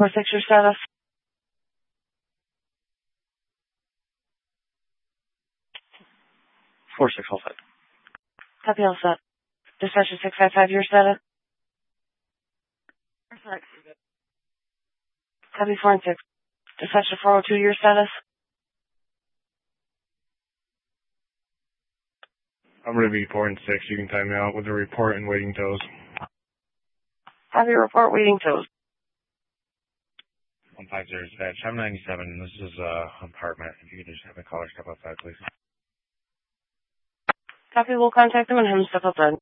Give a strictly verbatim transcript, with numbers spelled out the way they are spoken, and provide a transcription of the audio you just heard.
four six, your status. four six, all set. Copy, all set. Dispatcher six five five, your status. Perfect. Copy four and six. Dispatcher four oh two, your status. I'm going to be four and six. You can time me out with a report and waiting tows. Copy report, waiting tows. one five zero, dispatch. I'm ninety-seven. This is uh apartment. If you could just have a caller step outside, please. Copy, we'll contact them and have them step outside.